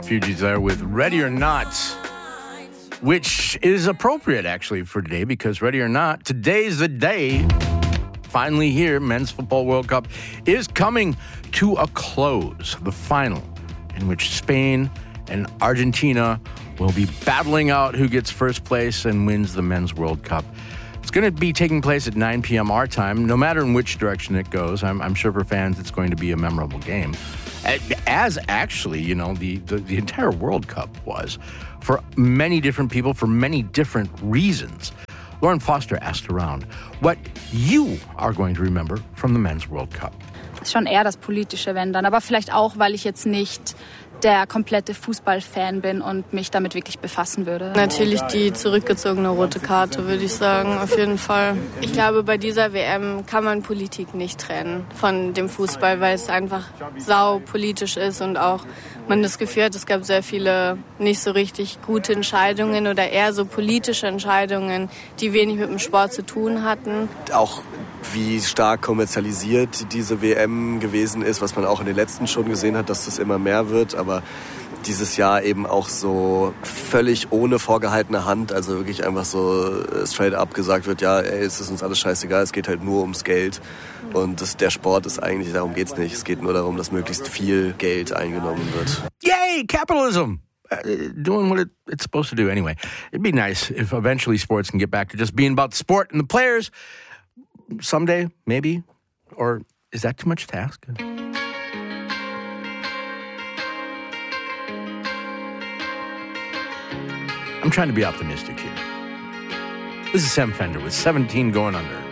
Fugees there with Ready or Not, which is appropriate actually for today because Ready or Not, today's the day. Finally here, Men's Football World Cup is coming to a close. The final in which Spain and Argentina will be battling out who gets first place and wins the Men's World Cup. It's going to be taking place at 9 p.m. our time. No matter in which direction it goes, I'm sure for fans it's going to be a memorable game. As actually, the entire World Cup was for many different people, for many different reasons. Lauren Foster asked around what you are going to remember from the Men's World Cup. Schon eher das Politische, wenn dann. Aber vielleicht auch, weil ich jetzt nicht der komplette Fußballfan bin und mich damit wirklich befassen würde. Natürlich die zurückgezogene rote Karte, würde ich sagen, auf jeden Fall. Ich glaube, bei dieser WM kann man Politik nicht trennen von dem Fußball, weil es einfach saupolitisch ist und auch man das Gefühl hat, es gab sehr viele nicht so richtig gute Entscheidungen oder eher so politische Entscheidungen, die wenig mit dem Sport zu tun hatten. Auch wie stark kommerzialisiert diese WM gewesen ist, was man auch in den letzten schon gesehen hat, dass das immer mehr wird, aber dieses Jahr eben auch so völlig ohne vorgehaltene Hand, also wirklich einfach so straight up gesagt wird, ja, ey, es ist uns alles scheißegal, es geht halt nur ums Geld und der Sport ist eigentlich, darum geht's nicht, es geht nur darum, dass möglichst viel Geld eingenommen wird. Yay, capitalism! Doing what it's supposed to do anyway. It'd be nice if eventually sports can get back to just being about the sport and the players. Someday, maybe? Or is that too much to ask? I'm trying to be optimistic here. This is Sam Fender with 17 Going Under.